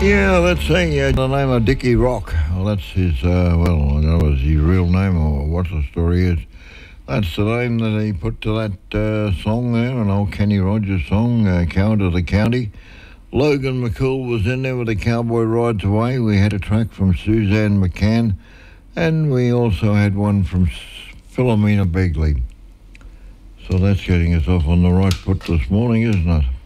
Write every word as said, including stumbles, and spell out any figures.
Yeah, that's saying uh, the name of Dickie Rock. Well, that's his, uh, well, I don't know if it's his real name or what the story is. That's the name that he put to that uh, song there, an old Kenny Rogers song, uh, Coward of the County. Logan McCool was in there with the Cowboy Rides Away. We had a track from Suzanne McCann, and we also had one from Philomena Begley. So that's getting us off on the right foot this morning, isn't it?